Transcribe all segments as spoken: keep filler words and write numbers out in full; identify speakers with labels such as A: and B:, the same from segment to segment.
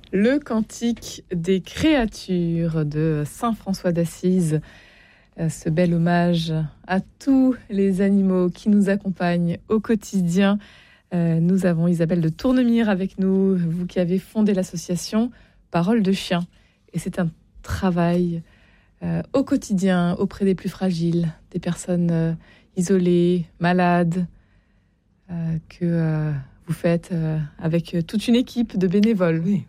A: Le cantique des créatures de saint François d'Assise. Ce bel hommage à tous les animaux qui nous accompagnent au quotidien. Nous avons Isabelle de Tournemire avec nous, vous qui avez fondé l'association Parole de Chien. Et c'est un travail euh, au quotidien auprès des plus fragiles, des personnes euh, isolées, malades, euh, que euh, vous faites euh, avec toute une équipe de bénévoles.
B: Oui.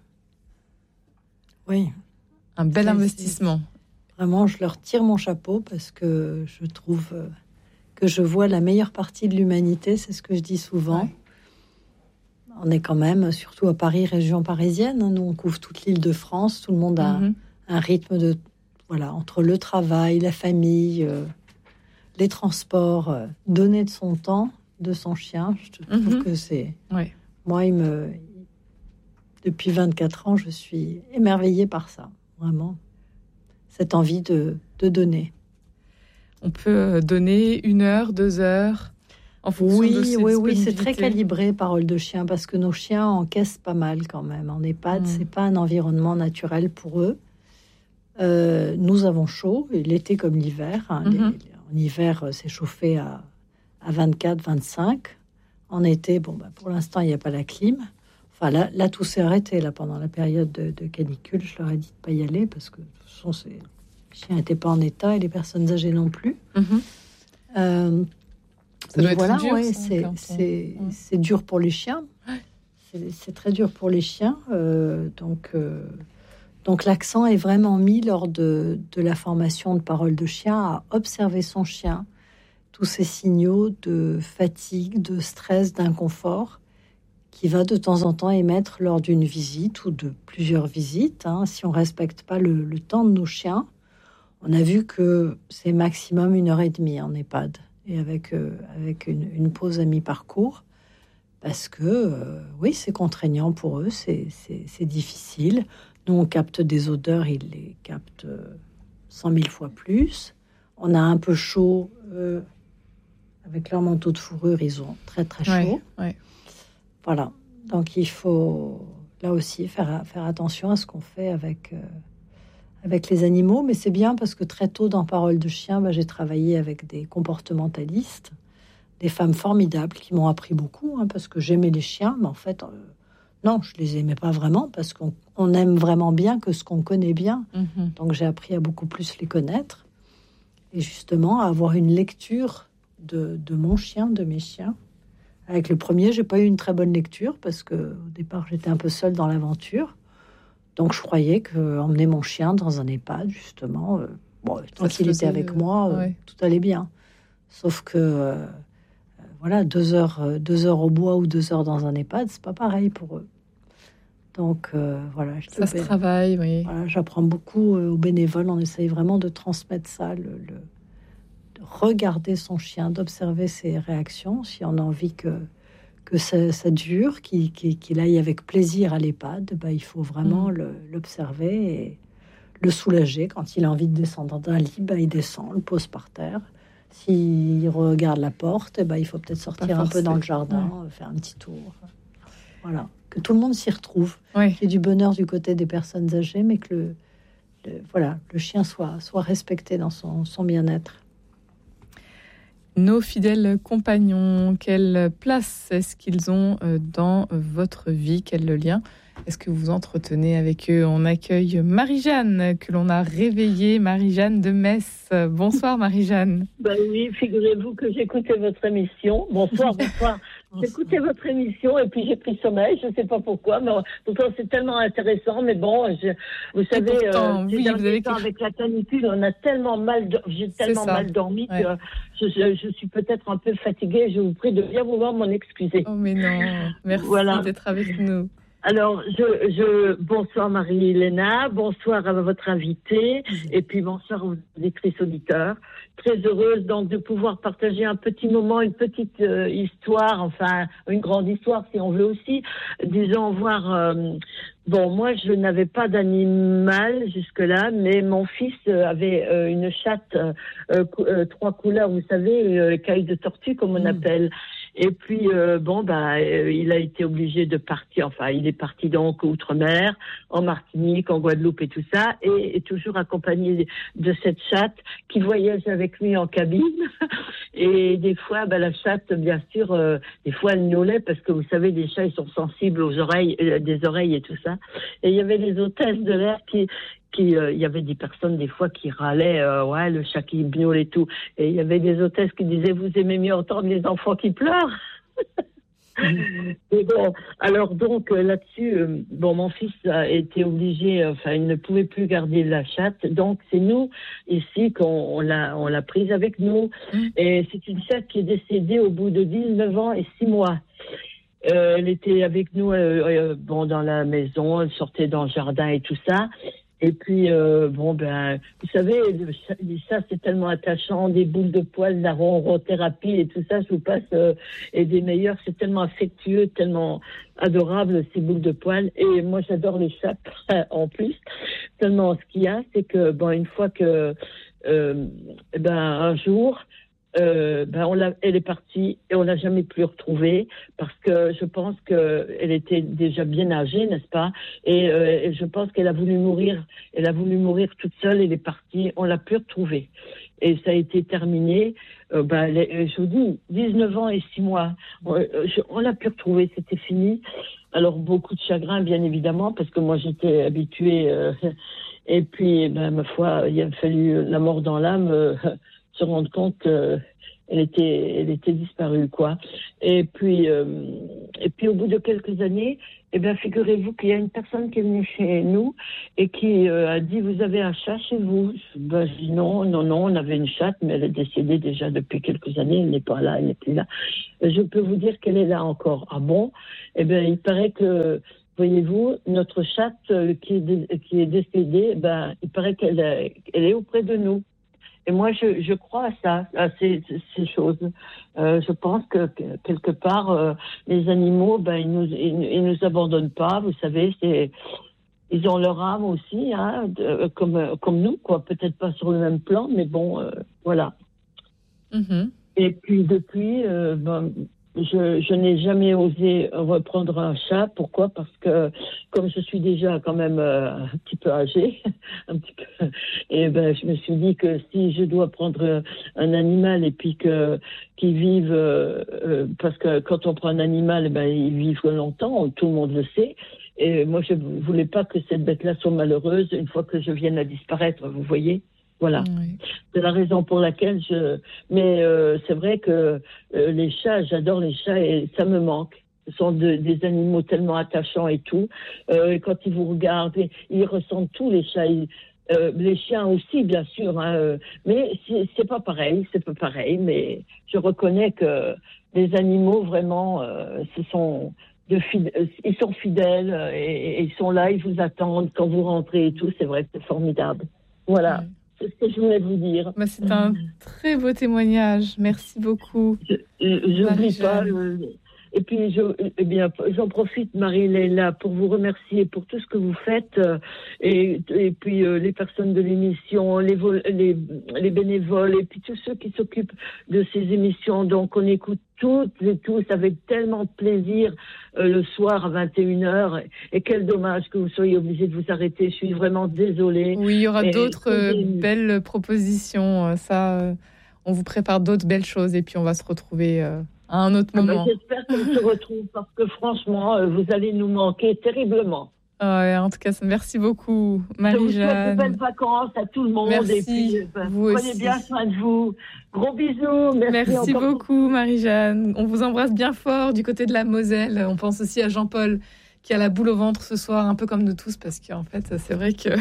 B: Oui.
A: Un bel
B: c'est,
A: investissement.
B: C'est... Vraiment, je leur tire mon chapeau parce que je trouve que je vois la meilleure partie de l'humanité, c'est ce que je dis souvent. Ouais. On est quand même, surtout à Paris, région parisienne, nous on couvre toute l'île de France, tout le monde a mm-hmm. un rythme de, voilà, entre le travail, la famille, euh, les transports, euh, donner de son temps, de son chien, je trouve mm-hmm. que c'est...
A: Ouais.
B: Moi, il me... depuis vingt-quatre ans, je suis émerveillée par ça, vraiment. Cette envie de, de donner.
A: On peut donner une heure, deux heures... En
B: oui, de oui, oui, c'est très calibré, Parole de Chien, parce que nos chiens encaissent pas mal quand même. En EHPAD, mmh. c'est pas un environnement naturel pour eux. Euh, nous avons chaud, et l'été comme l'hiver. Hein, mmh. les, en hiver, c'est chauffé à, à vingt-quatre, vingt-cinq. En été, bon, bah, pour l'instant, il n'y a pas la clim. Enfin, là, là, tout s'est arrêté là, pendant la période de, de canicule. Je leur ai dit de ne pas y aller, parce que de toute façon, ces... les chiens n'étaient pas en état, et les personnes âgées non plus.
A: Mmh.
B: Euh,
A: Ça doit
B: voilà,
A: être dur,
B: ouais,
A: ça,
B: c'est, c'est, ouais. c'est dur pour les chiens. C'est, c'est très dur pour les chiens. Euh, donc, euh, donc, l'accent est vraiment mis lors de, de la formation de Parole de Chien à observer son chien, tous ces signaux de fatigue, de stress, d'inconfort qu'il va de temps en temps émettre lors d'une visite ou de plusieurs visites. Hein. Si on ne respecte pas le, le temps de nos chiens, on a vu que c'est maximum une heure et demie en EHPAD. Et avec, euh, avec une, une pause à mi-parcours, parce que, euh, oui, c'est contraignant pour eux, c'est, c'est, c'est difficile. Nous, on capte des odeurs, ils les captent cent mille fois plus. On a un peu chaud, euh, avec leur manteau de fourrure, ils ont très, très chaud.
A: Ouais, ouais.
B: Voilà, donc il faut, là aussi, faire, faire attention à ce qu'on fait avec... Euh, avec les animaux, mais c'est bien parce que très tôt dans Parole de Chien, bah, j'ai travaillé avec des comportementalistes, des femmes formidables qui m'ont appris beaucoup, hein, parce que j'aimais les chiens, mais en fait, euh, non, je les aimais pas vraiment, parce qu'on on aime vraiment bien que ce qu'on connaît bien. Mm-hmm. Donc j'ai appris à beaucoup plus les connaître, et justement à avoir une lecture de, de mon chien, de mes chiens. Avec le premier, j'ai pas eu une très bonne lecture, parce que au départ, j'étais un peu seule dans l'aventure. Donc, je croyais qu'emmener mon chien dans un EHPAD, justement, euh, bon, tant qu'il faisait, était avec moi, euh, ouais. tout allait bien. Sauf que, euh, voilà, deux heures, euh, deux heures au bois ou deux heures dans un EHPAD, c'est pas pareil pour eux. Donc, euh, voilà. Je
A: ça se bé- travaille, oui.
B: Voilà, j'apprends beaucoup euh, aux bénévoles. On essaye vraiment de transmettre ça, le, le, de regarder son chien, d'observer ses réactions, si on a envie que... que ça, ça dure, qu'il, qu'il, qu'il aille avec plaisir à l'EHPAD, bah, il faut vraiment mmh. le, l'observer et le soulager. Quand il a envie de descendre d'un lit, bah, il descend, le pose par terre. S'il regarde la porte, bah, il faut peut-être sortir un peu dans le jardin, ouais. faire un petit tour. Voilà, que tout le monde s'y retrouve.
A: Ouais.
B: Qu'il y ait du bonheur du côté des personnes âgées, mais que le, le, voilà, le chien soit, soit respecté dans son, son bien-être.
A: Nos fidèles compagnons, quelle place est-ce qu'ils ont dans votre vie? Quel lien est-ce que vous entretenez avec eux? On accueille Marie-Jeanne, que l'on a réveillée, Marie-Jeanne de Metz. Bonsoir Marie-Jeanne.
C: Ben oui, figurez-vous que j'écoutais votre émission. Bonsoir, bonsoir. J'écoutais votre émission et puis j'ai pris sommeil, je ne sais pas pourquoi, mais pourtant c'est tellement intéressant. Mais bon, je, vous savez,
A: pourtant, euh, oui, vous avez
C: temps, avec la canicule, on a tellement mal, j'ai tellement mal dormi ouais. que je, je, je suis peut-être un peu fatiguée. Je vous prie de bien vouloir m'en excuser.
A: Oh mais non, merci voilà. d'être avec nous.
C: Alors, je, je, bonsoir Marie-Léna, bonsoir à votre invitée, et puis bonsoir aux lectrices auditeurs. Très heureuse donc de pouvoir partager un petit moment, une petite euh, histoire, enfin une grande histoire si on veut aussi. Disons voir. Euh, bon, moi je n'avais pas d'animal jusque-là, mais mon fils avait euh, une chatte euh, euh, trois couleurs, vous savez, euh, caille de tortue comme on mmh. appelle. Et puis, euh, bon, bah, euh, il a été obligé de partir. Enfin, il est parti donc outre-mer, en Martinique, en Guadeloupe et tout ça, et est toujours accompagné de cette chatte qui voyage avec lui en cabine. Et des fois, bah, la chatte, bien sûr, euh, des fois, elle miaulait parce que vous savez, les chats, ils sont sensibles aux oreilles, euh, des oreilles et tout ça. Et il y avait des hôtesses de l'air qui qui euh, il y avait des personnes des fois qui râlaient euh, ouais le chat qui miaule et tout, et il y avait des hôtesses qui disaient vous aimez mieux entendre les enfants qui pleurent. Et bon, alors donc euh, là-dessus euh, bon, mon fils a été obligé, enfin il ne pouvait plus garder la chatte, donc c'est nous ici qu'on on l'a on l'a prise avec nous. Mmh. Et c'est une chatte qui est décédée au bout de dix-neuf ans et six mois. Euh, elle était avec nous euh, euh, bon dans la maison, elle sortait dans le jardin et tout ça. Et puis, euh, bon, ben, vous savez, le chat, les chats, c'est tellement attachant, des boules de poils, la ronrothérapie et tout ça, je vous passe, euh, et des meilleurs, c'est tellement affectueux, tellement adorable, ces boules de poils. Et moi, j'adore les chats, en plus. Tellement, ce qu'il y a, c'est que, bon, une fois que, euh, ben, un jour, Euh, ben on l'a, elle est partie et on l'a jamais plus retrouvée parce que je pense que elle était déjà bien âgée, n'est-ce pas? Et, euh, et je pense qu'elle a voulu mourir, elle a voulu mourir toute seule. Elle est partie, on l'a plus retrouvée et ça a été terminé. Euh, ben, les, je vous dis, dix-neuf ans et six mois, on, je, on l'a plus retrouvée, c'était fini. Alors beaucoup de chagrin, bien évidemment, parce que moi j'étais habituée. Euh, et puis, ben ma foi, il a fallu la mort dans l'âme. Euh, se rendre compte qu'elle était, elle était disparue, quoi. Et puis, euh, et puis au bout de quelques années, eh bien, figurez-vous qu'il y a une personne qui est venue chez nous et qui euh, a dit, vous avez un chat chez vous? Ben, je dis non, non, non, on avait une chatte, mais elle est décédée déjà depuis quelques années, elle n'est pas là, elle n'est plus là. Je peux vous dire qu'elle est là encore. Ah bon? Eh bien, il paraît que, voyez-vous, notre chatte euh, qui, est dé- qui est décédée, ben, il paraît qu'elle est, elle est auprès de nous. Et moi, je, je crois à ça, à ces, ces choses. Euh, je pense que, que quelque part, euh, les animaux, ben, ils nous, ils, ils nous abandonnent pas. Vous savez, c'est, ils ont leur âme aussi, hein, de, comme, comme nous, quoi. Peut-être pas sur le même plan, mais bon, euh, voilà. Mm-hmm. Et puis depuis, euh, ben, je, je n'ai jamais osé reprendre un chat. Pourquoi? Parce que comme je suis déjà quand même euh, un petit peu âgée, un petit peu, et ben je me suis dit que si je dois prendre un animal et puis que qu'ils vivent, euh, euh, parce que quand on prend un animal, eh ben ils vivent longtemps, tout le monde le sait. Et moi je voulais pas que cette bête-là soit malheureuse une fois que je vienne à disparaître. Vous voyez? Voilà, oui. C'est la raison pour laquelle je... Mais euh, c'est vrai que euh, les chats, j'adore les chats et ça me manque. Ce sont de, des animaux tellement attachants et tout. Euh, et quand ils vous regardent, ils ressentent tout, les chats. Ils, euh, les chiens aussi, bien sûr. Hein, euh, mais c'est, c'est pas pareil, c'est pas pareil. Mais je reconnais que les animaux, vraiment, euh, ce sont... De fid- ils sont fidèles et, et ils sont là, ils vous attendent quand vous rentrez et tout. C'est vrai que c'est formidable. Voilà. Oui. C'est ce que je voulais vous dire.
A: Bah, c'est un très beau témoignage. Merci beaucoup.
C: Je n'oublie pas. Euh, et puis, je, eh bien, j'en profite, Marie-Léla, pour vous remercier pour tout ce que vous faites. Euh, et, et puis, euh, les personnes de l'émission, les, vol- les, les bénévoles, et puis tous ceux qui s'occupent de ces émissions. Donc, on écoute toutes et tous avec tellement de plaisir euh, le soir à vingt et une heures. Et quel dommage que vous soyez obligés de vous arrêter. Je suis vraiment désolée.
A: Oui, il y aura
C: et,
A: d'autres euh, belles propositions. Ça, euh, on vous prépare d'autres belles choses et puis on va se retrouver euh, à un autre moment.
C: Ah ben, j'espère qu'on se retrouve parce que franchement, euh, vous allez nous manquer terriblement.
A: Ouais, en tout cas, merci beaucoup, Marie-Jeanne. Je vous souhaite
C: de belles vacances à tout le monde.
A: Merci,
C: et puis, ben,
A: vous
C: prenez
A: aussi.
C: bien soin de vous. Gros bisous. Merci,
A: merci beaucoup, Marie-Jeanne. On vous embrasse bien fort du côté de la Moselle. On pense aussi à Jean-Paul qui a la boule au ventre ce soir, un peu comme nous tous, parce qu'en fait, c'est vrai que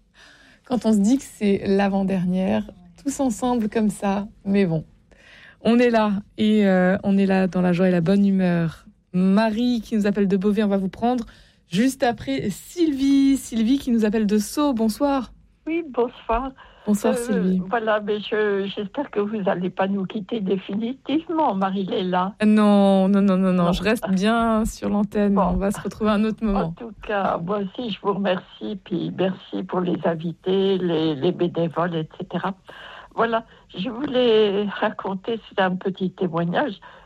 A: quand on se dit que c'est l'avant-dernière, tous ensemble comme ça, mais bon, on est là et euh, on est là dans la joie et la bonne humeur. Marie qui nous appelle de Beauvais, on va vous prendre. Juste après, Sylvie, Sylvie qui nous appelle de Sceaux. Bonsoir.
D: Oui, bonsoir.
A: Bonsoir,
D: euh,
A: Sylvie.
D: Voilà, mais je, j'espère que vous n'allez pas nous quitter définitivement, Marie-Léla.
A: Non, non, non, non, non, je reste bien sur l'antenne. Bon. On va se retrouver à un autre moment.
D: En tout cas, moi aussi, je vous remercie. Puis merci pour les invités, les, les bénévoles, et cetera. Voilà, je voulais raconter, c'est un petit témoignage.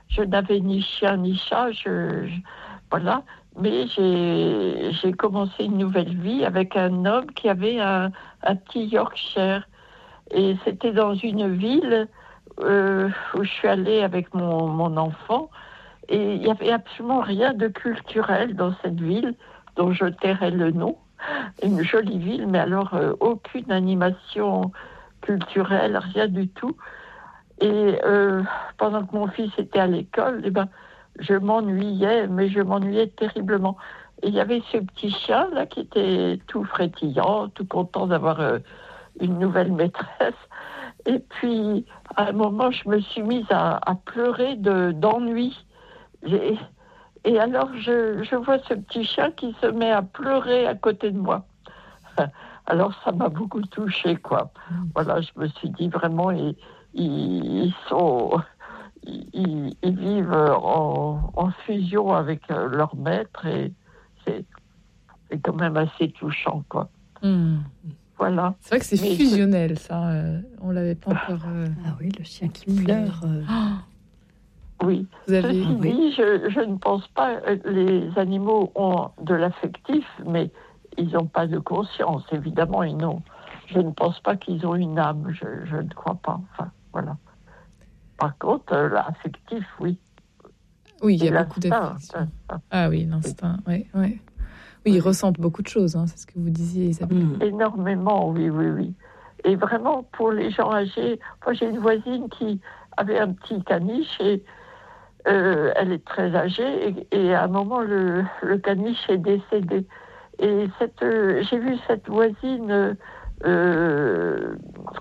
D: je n'avais ni chien ni chat, je, je- voilà. Mais j'ai, j'ai commencé une nouvelle vie avec un homme qui avait un, un petit Yorkshire. Et c'était dans une ville euh, où je suis allée avec mon, mon enfant. Et il n'y avait absolument rien de culturel dans cette ville, dont je tairai le nom. Une jolie ville, mais alors euh, aucune animation culturelle, rien du tout. Et euh, pendant que mon fils était à l'école, eh ben, je m'ennuyais, mais je m'ennuyais terriblement. Et il y avait ce petit chien là qui était tout frétillant, tout content d'avoir euh, une nouvelle maîtresse. Et puis, à un moment, je me suis mise à, à pleurer de, d'ennui. Et, et alors, je, je vois ce petit chien qui se met à pleurer à côté de moi. Alors, ça m'a beaucoup touchée, quoi. Voilà, je me suis dit vraiment, ils, ils, ils sont, ils, ils vivent en, en fusion avec leur maître et c'est, c'est quand même assez touchant, quoi.
A: Mmh.
D: Voilà.
A: C'est vrai que c'est
D: Mais
A: fusionnel, ça. Euh, on l'avait pas encore. euh,
B: Ah oui, le chien qui pleure. euh,
A: Oh,
D: Oui.
A: vous avez.
D: Ceci
B: oui.
D: dit, je, je ne pense pas euh, les animaux ont de l'affectif, mais ils n'ont pas de conscience. Évidemment, ils n'ont. Je ne pense pas qu'ils ont une âme. Je, je ne crois pas. Enfin, voilà. Par contre, euh, l'affectif, oui.
A: Oui, il y
D: Et
A: a beaucoup
D: l'instinct,
A: d'affection.
D: ça,
A: Ah oui, l'instinct, oui, oui. Oui, ils ressentent beaucoup de choses, hein, c'est ce que vous disiez, Isabelle.
B: mm.
D: énormément, oui, oui, oui. Et vraiment, pour les gens âgés, moi j'ai une voisine qui avait un petit caniche et euh, elle est très âgée et, et à un moment, le, le caniche est décédé. Et cette, euh, j'ai vu cette voisine euh, euh,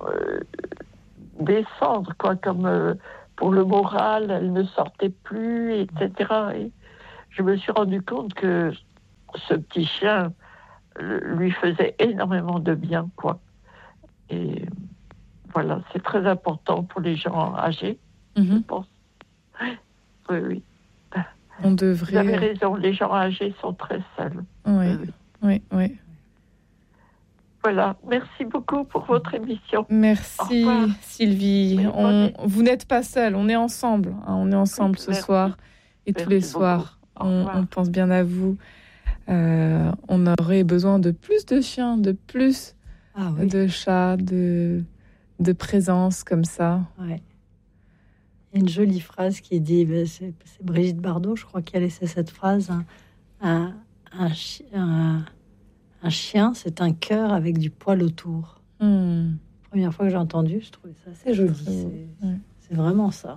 D: descendre, quoi, comme euh, pour le moral, elle ne sortait plus, et cetera. Et je me suis rendu compte que ce petit chien lui faisait énormément de bien, quoi. Et voilà, c'est très important pour les gens âgés, je
A: Mhm.
D: pense. Oui, oui.
A: On
D: Vous
A: devrait.
D: avez raison, les gens âgés sont très seuls.
A: Oui,
D: Oui.
A: oui, oui.
D: Voilà, merci beaucoup pour votre émission. Au
A: Merci
D: revoir.
A: Sylvie.
D: Oui,
A: On,
D: bonne-
A: vous n'êtes pas seul, on est ensemble. hein, on est ensemble
D: Oui,
A: ce
D: merci.
A: soir et tous
D: Merci
A: les
D: beaucoup.
A: soirs.
D: Au
A: On,
D: revoir.
A: on pense bien à vous. Euh, on aurait besoin de plus de chiens, de plus
B: Ah oui.
A: de chats, de, de présence comme ça.
B: Ouais. Il y a une jolie phrase qui dit, ben, c'est, c'est Brigitte Bardot, je crois, qui a laissé cette phrase. Un, un, un, chi- un- un chien, c'est un cœur avec du poil autour.
A: Hmm.
B: Première fois que j'ai entendu, je trouvais ça assez joli.
A: Très beau,
B: C'est,
A: ouais.
B: c'est vraiment ça.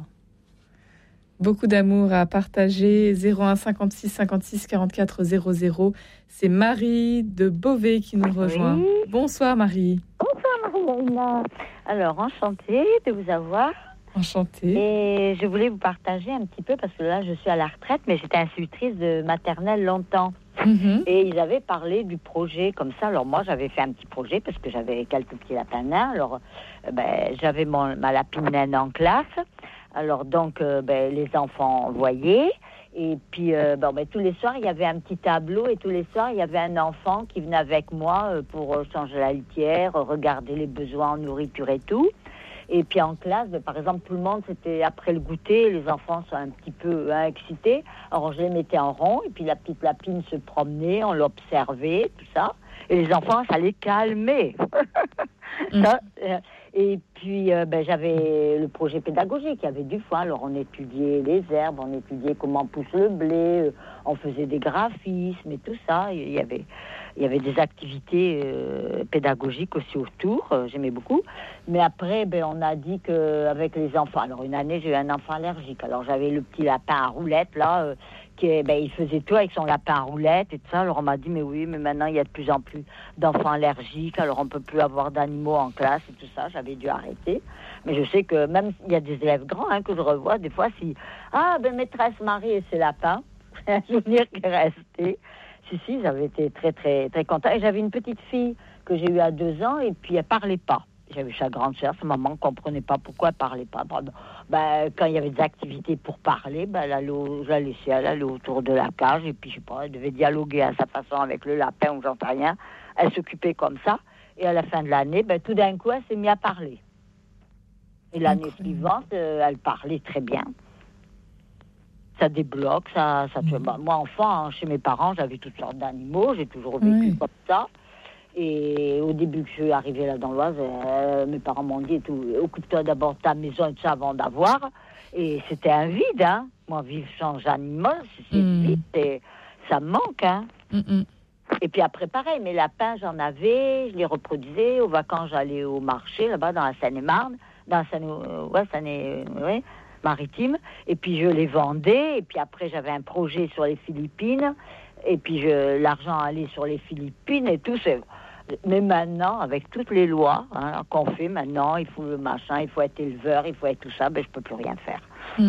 A: Beaucoup d'amour à partager. zéro un cinquante-six cinquante-six quarante-quatre zéro zéro. C'est Marie de Beauvais qui nous rejoint.
E: Oui.
A: Bonsoir Marie.
E: Marie-Léna. Alors, enchantée de vous avoir.
A: Enchantée.
E: Et je voulais vous partager un petit peu, parce que là, je suis à la retraite, mais j'étais institutrice de maternelle longtemps.
A: Mhm.
E: Et ils avaient parlé du projet comme ça. Alors moi, j'avais fait un petit projet parce que j'avais quelques petits lapins nains. Alors, euh, ben, j'avais mon, ma lapine naine en classe. Alors donc, euh, ben, les enfants voyaient. Et puis, euh, bon, ben, tous les soirs, il y avait un petit tableau. Et tous les soirs, il y avait un enfant qui venait avec moi euh, pour euh, changer la litière, euh, regarder les besoins en nourriture et tout. Et puis en classe, ben, par exemple, tout le monde, c'était après le goûter, les enfants sont un petit peu hein, excités. Alors je les mettais en rond, et puis la petite lapine se promenait, on l'observait, tout ça. Et les enfants, ça les calmait. ça, euh, et puis euh, ben, j'avais le projet pédagogique, il y avait du foin. Alors on étudiait les herbes, on étudiait comment pousse le blé, euh, on faisait des graphismes et tout ça. Il y avait... Il y avait des activités euh, pédagogiques aussi autour, euh, j'aimais beaucoup. Mais après, ben, on a dit qu'avec les enfants... Alors, une année, j'ai eu un enfant allergique. Alors, j'avais le petit lapin à roulettes, là, euh, qui, ben, il faisait tout avec son lapin à roulettes et tout ça. Alors, on m'a dit, mais oui, mais maintenant, il y a de plus en plus d'enfants allergiques. Alors, on ne peut plus avoir d'animaux en classe et tout ça. J'avais dû arrêter. Mais je sais que même il y a des élèves grands hein, que je revois, des fois, si... Ah, ben, maîtresse Marie et ses lapins. C'est un souvenir qui est resté. Si, si, j'avais été très, très, très contente. Et j'avais une petite fille que j'ai eue à deux ans, et puis elle parlait pas. J'avais sa grande sœur, sa maman ne comprenait pas pourquoi elle parlait pas. Ben, quand il y avait des activités pour parler, ben, elle allait, je la laissais, elle allait autour de la cage, et puis je sais pas, elle devait dialoguer à sa façon avec le lapin ou j'en sais rien. Elle s'occupait comme ça, et à la fin de l'année, ben, tout d'un coup, elle s'est mise à parler. Et l'année
A: Incroyable.
E: suivante, euh, elle parlait très bien. ça débloque, ça, ça te...
A: Mmh.
E: bah, moi, enfant, hein, chez mes parents, j'avais toutes sortes d'animaux, j'ai toujours vécu
A: Oui.
E: comme ça. Et au début que je suis arrivée là dans l'Oise, euh, mes parents m'ont dit, tout, occupe-toi d'abord de ta maison et tout ça avant d'avoir. Et c'était un vide, hein. Moi, vivre sans animaux, c'est
A: Mmh.
E: vide, et ça me manque, hein.
A: Mmh.
E: Et puis après, pareil, mes lapins, j'en avais, je les reproduisais. Aux vacances, j'allais au marché, là-bas, dans la Seine-et-Marne, dans la Seine, euh, ouais, Seine, euh, ouais, maritime. Et puis, je les vendais. Et puis après, j'avais un projet sur les Philippines. Et puis, je, l'argent allait sur les Philippines et tout. C'est... Mais maintenant, avec toutes les lois hein, qu'on fait maintenant, il faut le machin, il faut être éleveur, il faut être tout ça, ben, je peux plus rien faire.
A: Mmh.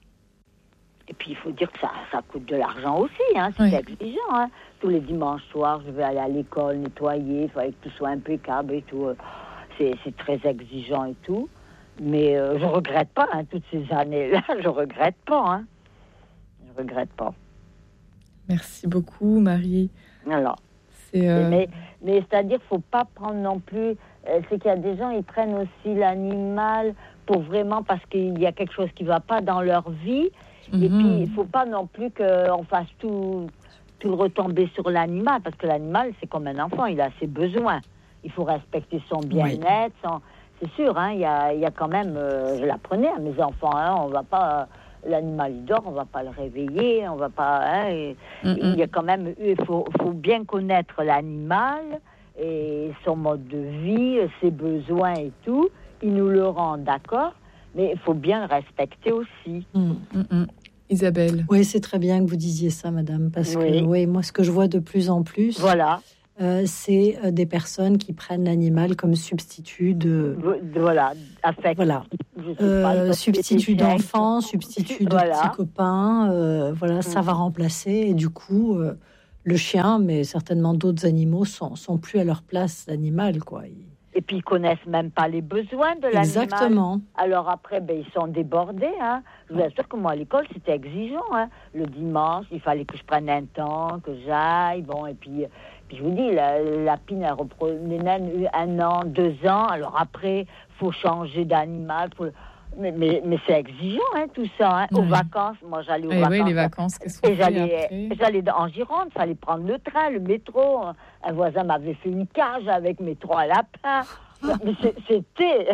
E: Et puis, il faut dire que ça, ça coûte de l'argent aussi, hein, c'est
A: Oui.
E: exigeant. Hein. Tous les dimanches soirs, je vais aller à l'école, nettoyer, il fallait que tout soit impeccable et tout. C'est, c'est très exigeant et tout. Mais euh, je ne regrette pas, hein, toutes ces années-là, je ne regrette pas. Hein. Je ne regrette pas.
A: Merci beaucoup, Marie.
E: Alors,
A: C'est, euh...
E: mais, mais c'est-à-dire qu'il ne faut pas prendre non plus... Euh, c'est qu'il y a des gens, ils prennent aussi l'animal pour vraiment... Parce qu'il y a quelque chose qui ne va pas dans leur vie.
A: Mmh.
E: Et puis, il ne faut pas non plus qu'on fasse tout, tout retomber sur l'animal, parce que l'animal, c'est comme un enfant, il a ses besoins. Il faut respecter son bien-être. Son... C'est sûr, hein, il y a, il y a quand même... Euh, je l'apprenais à mes enfants, hein, on ne va pas... Euh, l'animal, il dort, on ne va pas le réveiller, on va pas... Hein, et, mmh. Il y a quand même... Il faut, faut bien connaître l'animal et son mode de vie, ses besoins et tout. Il nous le rend, d'accord, mais il faut bien le respecter aussi.
A: Mmh. Mmh. Isabelle.
B: Oui, c'est très bien que vous disiez ça, madame, parce
E: oui.
B: que oui, moi, ce que je vois de plus en plus,
E: voilà.
B: euh, c'est euh, des personnes qui prennent l'animal comme substitut de...
E: Voilà, affect.
B: Voilà. Euh, pas, substitut d'enfant, substitut de voilà. petit copain, euh, voilà, mmh. ça va remplacer, et du coup, euh, le chien, mais certainement d'autres animaux, sont, sont plus à leur place d'animal, quoi.
E: Et puis, ils connaissent même pas les besoins de l'animal.
B: Exactement.
E: Alors après, ben, ils sont débordés. Hein. Je vous assure que moi, à l'école, c'était exigeant. Hein. Le dimanche, il fallait que je prenne un temps, que j'aille. Bon, et puis, puis je vous dis, la, la pine, elle reprend les naines, un an, deux ans. Alors après, faut changer d'animal. Faut... Mais, mais, mais c'est exigeant, hein, tout ça. Hein. Oui. Aux vacances, moi, j'allais aux
A: et
E: vacances.
A: Oui, les vacances, qu'est-ce
E: qu'on fait j'allais, j'allais en Gironde, il fallait prendre le train, le métro. Un voisin m'avait fait une cage avec mes trois lapins. Mais c'était...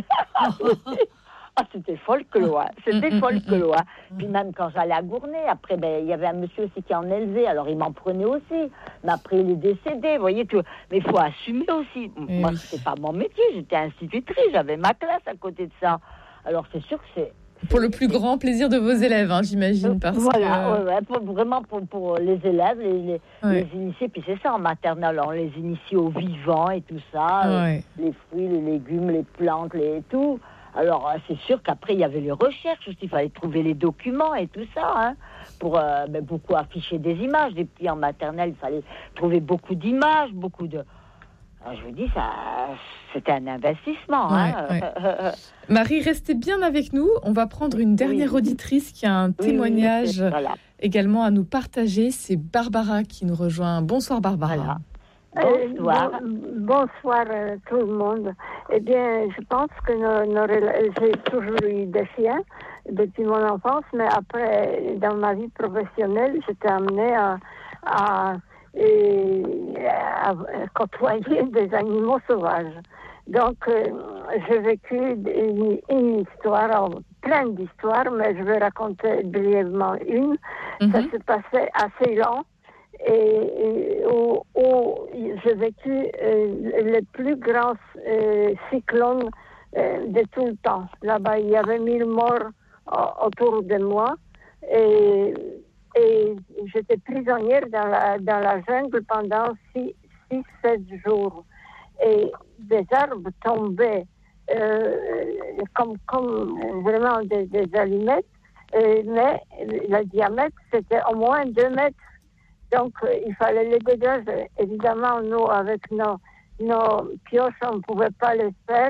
E: ah, c'était folklore. C'était folklore. Puis même quand j'allais à Gournay, après, ben, il y avait un monsieur aussi qui en élevait, alors il m'en prenait aussi. Mais après, il est décédé, vous voyez. Que... Mais il faut assumer aussi. Et moi, oui. C'était pas mon métier, j'étais institutrice, j'avais ma classe à côté de ça. Alors, c'est sûr que c'est...
A: Pour le plus grand plaisir de vos élèves, hein, j'imagine. Parce
E: voilà,
A: que...
E: ouais, ouais, pour, vraiment pour, pour les élèves, les, les, ouais. les initiés. Puis c'est ça, en maternelle, on les initie au vivant et tout ça.
A: Ouais.
E: Les fruits, les légumes, les plantes, les tout. Alors, c'est sûr qu'après, il y avait les recherches aussi. Il fallait trouver les documents et tout ça. Hein, pour euh, ben, beaucoup afficher des images. Des petits en maternelle, il fallait trouver beaucoup d'images, beaucoup de... Alors, je vous dis, ça, c'était un investissement.
A: Ouais,
E: hein.
A: ouais. Marie, restez bien avec nous. On va prendre une dernière oui. auditrice qui a un oui, témoignage oui, voilà. également à nous partager. C'est Barbara qui nous rejoint. Bonsoir Barbara.
E: Voilà.
F: Bonsoir. Euh, bon, bonsoir euh, tout le monde. Eh bien, je pense que nos, nos, j'ai toujours eu des chiens depuis mon enfance, mais après, dans ma vie professionnelle, j'étais amenée à... à et à côtoyer des animaux sauvages. Donc, euh, j'ai vécu une, une histoire, plein d'histoires, mais je vais raconter brièvement une. Mm-hmm. Ça s'est passé assez long et, et où, où j'ai vécu euh, le plus grand euh, cyclone euh, de tout le temps. Là-bas, il y avait mille morts euh, autour de moi et Et j'étais prisonnière dans la, dans la jungle pendant six, six, sept jours. Et des arbres tombaient euh, comme, comme vraiment des, des allumettes, euh, mais le diamètre, c'était au moins deux mètres. Donc, euh, il fallait les dégager. Évidemment, nous, avec nos, nos pioches, on ne pouvait pas les faire.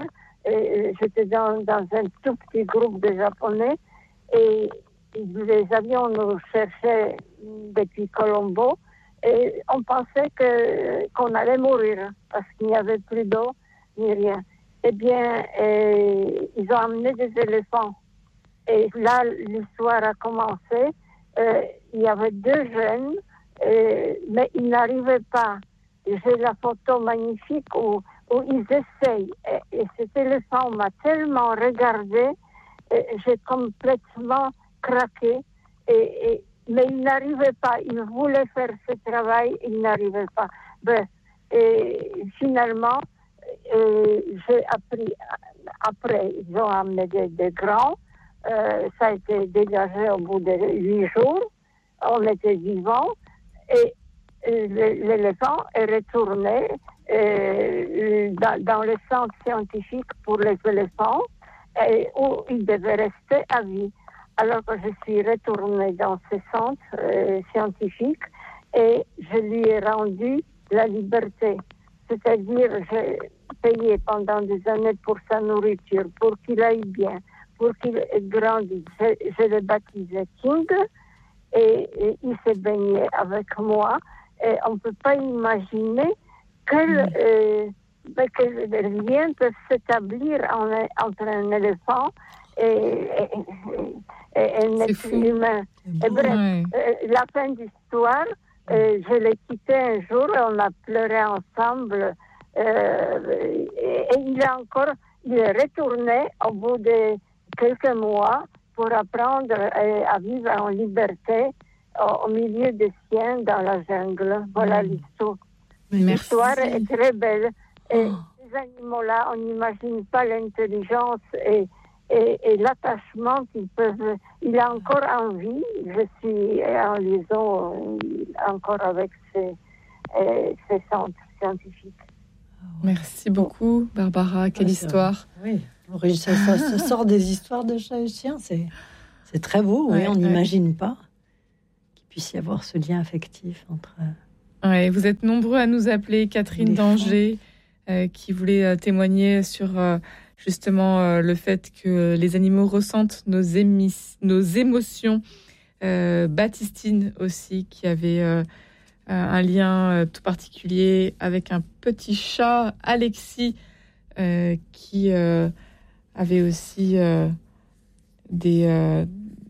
F: Et j'étais dans, dans un tout petit groupe de Japonais. Et les avions nous cherchaient depuis Colombo et on pensait que, qu'on allait mourir parce qu'il n'y avait plus d'eau ni rien. Eh bien, et, ils ont amené des éléphants. Et là, l'histoire a commencé euh, il y avait deux jeunes, euh, mais ils n'arrivaient pas. J'ai la photo magnifique où, où ils essayent. Et, et cet éléphant m'a tellement regardé, et j'ai complètement craqué. Et, et, mais ils n'arrivaient pas. Ils voulaient faire ce travail, ils n'arrivaient pas. Bref, et finalement, et j'ai appris. Après, ils ont amené des, des grands. Euh, ça a été dégagé au bout de huit jours. On était vivants. Et, et l'éléphant est retourné euh, dans, dans le centre scientifique pour les éléphants, et, où il devait rester à vie. Alors que je suis retournée dans ce centre euh, scientifique et je lui ai rendu la liberté. C'est-à-dire, j'ai payé pendant des années pour sa nourriture, pour qu'il aille bien, pour qu'il grandisse. Je, je l'ai baptisé King et, et il s'est baigné avec moi. Et on ne peut pas imaginer quel, mmh. euh, ben, quel lien peut s'établir en, entre un éléphant et, et, et, et un être humain. Et bref, ouais. euh, la fin d'histoire, euh, je l'ai quitté un jour et on a pleuré ensemble. Euh, et, et il est encore, il est retourné au bout de quelques mois pour apprendre à, à vivre en liberté au, au milieu des siens dans la jungle. Voilà mmh. l'histoire.
A: Merci.
F: L'histoire est très belle. Et oh. ces animaux-là, on n'imagine pas l'intelligence et, et, et l'attachement qu'ils peuvent. Il a encore envie. Je suis en liaison encore avec ces, ces centres scientifiques.
A: Merci beaucoup, Barbara. Quelle ah, histoire.
B: Oui, ça, ça, ça sort des histoires de chats et chiens. C'est, c'est très beau. Ouais, oui, on n'imagine ouais. pas qu'il puisse y avoir ce lien affectif entre.
A: Ouais, vous êtes nombreux à nous appeler. Catherine d'Angers, euh, qui voulait euh, témoigner sur euh, justement euh, le fait que les animaux ressentent nos, émis- nos émotions. Euh, Baptistine aussi, qui avait euh, un lien euh, tout particulier avec un petit chat, Alexis, euh, qui euh, avait aussi euh, des, euh,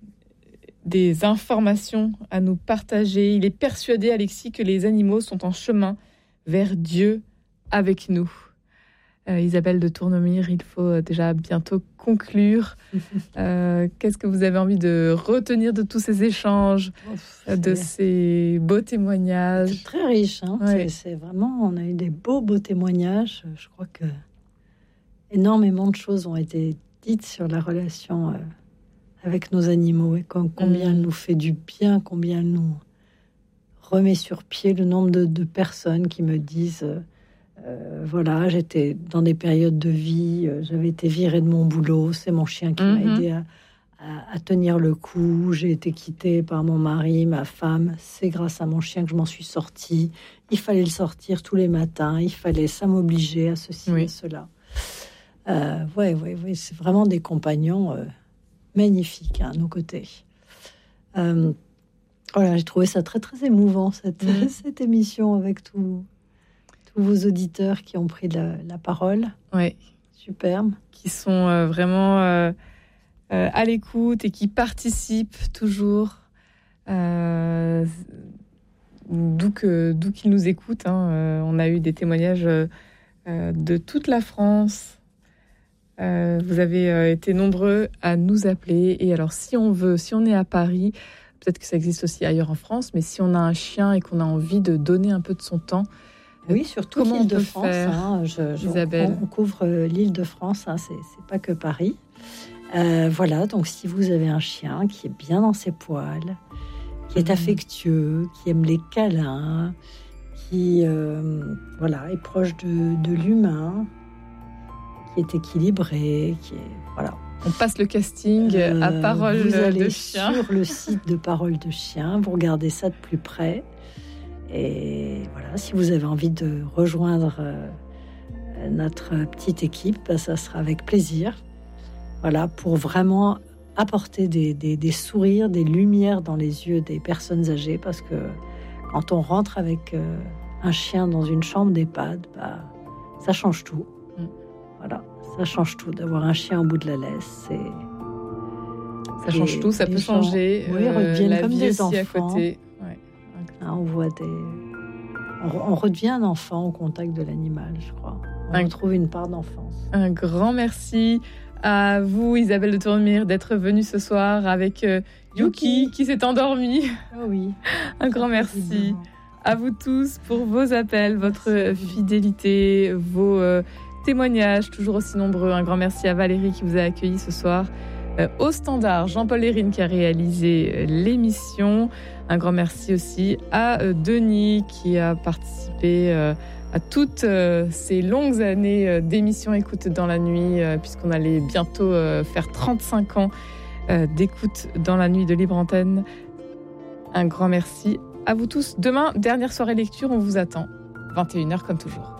A: des informations à nous partager. Il est persuadé, Alexis, que les animaux sont en chemin vers Dieu avec nous. Euh, Isabelle de Tournemire, il faut déjà bientôt conclure. Euh, qu'est-ce que vous avez envie de retenir de tous ces échanges, Ouf, de ces beaux témoignages?
B: C'est très riche. Hein ouais. c'est, c'est vraiment, on a eu des beaux, beaux témoignages. Je crois que énormément de choses ont été dites sur la relation euh, avec nos animaux et combien mmh. elle nous fait du bien, combien elle nous remet sur pied. Le nombre de, de personnes qui me disent... Euh, Euh, voilà, j'étais dans des périodes de vie, euh, j'avais été virée de mon boulot, c'est mon chien qui mmh. m'a aidé à, à, à tenir le coup, j'ai été quittée par mon mari, ma femme, c'est grâce à mon chien que je m'en suis sortie, il fallait le sortir tous les matins, il fallait, ça m'obligeait à ceci et oui. cela. Euh, ouais, ouais, ouais, c'est vraiment des compagnons euh, magnifiques hein, à nos côtés. Euh, voilà, j'ai trouvé ça très très émouvant cette, mmh. cette émission avec tout. Vos auditeurs qui ont pris la, la parole.
A: Oui.
B: Superbe.
A: Qui sont euh, vraiment euh, euh, à l'écoute et qui participent toujours. Euh, d'où, que, d'où qu'ils nous écoutent. Hein. Euh, on a eu des témoignages euh, de toute la France. Euh, vous avez euh, été nombreux à nous appeler. Et alors, si on veut, si on est à Paris, peut-être que ça existe aussi ailleurs en France, mais si on a un chien et qu'on a envie de donner un peu de son temps,
B: oui, surtout l'île de France. Hein, je, je,
A: Isabelle.
B: On, on couvre l'île de France, hein, c'est, c'est pas que Paris. Euh, voilà, donc si vous avez un chien qui est bien dans ses poils, qui est affectueux, qui aime les câlins, qui euh, voilà, est proche de, de l'humain, qui est équilibré, qui est voilà.
A: On passe le casting euh, à Parole
B: vous allez
A: de Chien.
B: Sur le site de Parole de Chien, vous regardez ça de plus près. Et voilà, si vous avez envie de rejoindre euh, notre petite équipe, bah, ça sera avec plaisir. Voilà, pour vraiment apporter des, des, des sourires, des lumières dans les yeux des personnes âgées, parce que quand on rentre avec euh, un chien dans une chambre d'EHPAD, bah, ça change tout. Mm. Voilà, ça change tout. D'avoir un chien au bout de la laisse, c'est...
A: Ça change
B: les,
A: tout, ça peut
B: gens,
A: changer.
B: Oui, redeviennent
A: la
B: comme
A: vie
B: des
A: aussi
B: enfants.
A: à côté. Ouais.
B: Hein, on voit des, on, on redevient un enfant au contact de l'animal, je crois. On
A: un...
B: retrouve une part d'enfance.
A: Un grand merci à vous, Isabelle de Tournemire, d'être venue ce soir avec euh, Yuki, Yuki qui s'est endormie.
B: Oh oui.
A: Un grand merci à vous tous pour vos appels, votre merci. fidélité, vos euh, témoignages, toujours aussi nombreux. Un grand merci à Valérie qui vous a accueilli ce soir euh, au standard. Jean-Paul Lérine qui a réalisé euh, l'émission. Un grand merci aussi à euh, Denis qui a participé euh, à toutes euh, ces longues années euh, d'émission Écoute dans la nuit, euh, puisqu'on allait bientôt euh, faire trente-cinq ans euh, d'écoute dans la nuit de Libre Antenne. Un grand merci à vous tous. Demain, dernière soirée lecture, on vous attend. vingt et une heures comme toujours.